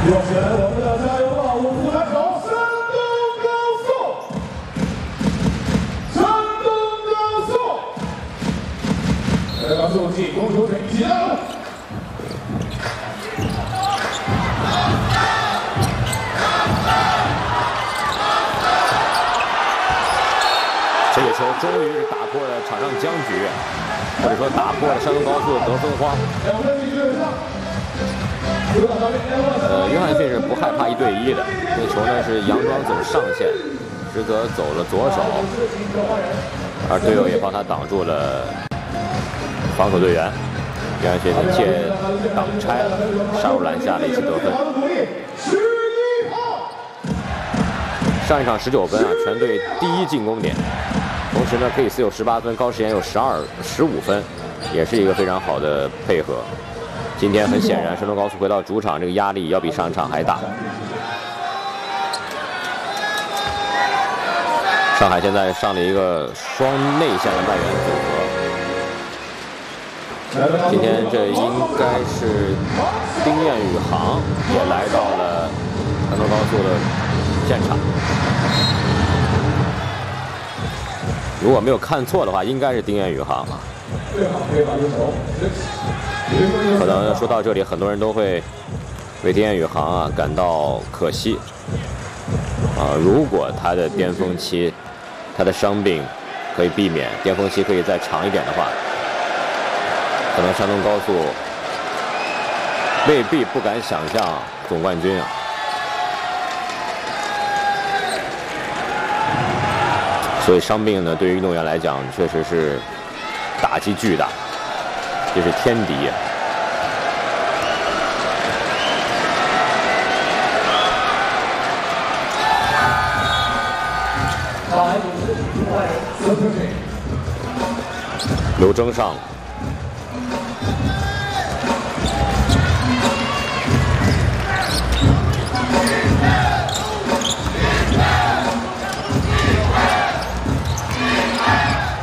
有请我们的加油道舞副弹手山东高速，山东高速，来高速进攻球水一起加油！ 这个球终于是打破了场上僵局，或者说打破了山东高速的得分荒。约翰逊是不害怕1对1的，这个球呢是佯装走上线，实则走了左手，而队友也帮他挡住了防守队员。约翰逊呢借挡拆杀入篮下的一次得分。上一场19分啊，全队第1进攻点。同时呢 ，K4有18分，高时延有15分，也是一个非常好的配合。今天很显然，山东高速回到主场，这个压力要比上一场还大。上海现在上了一个双内线的外援组合。今天这应该是丁彦雨航也来到了山东高速的现场。如果没有看错的话，应该是丁彦雨航啊。可能说到这里，很多人都会为丁彦雨航啊感到可惜啊。如果他的巅峰期，他的伤病可以避免，巅峰期可以再长一点的话，可能山东高速未必不敢想象总冠军啊。所以伤病呢，对于运动员来讲，确实是打击巨大。这是天敌呀！刘铮上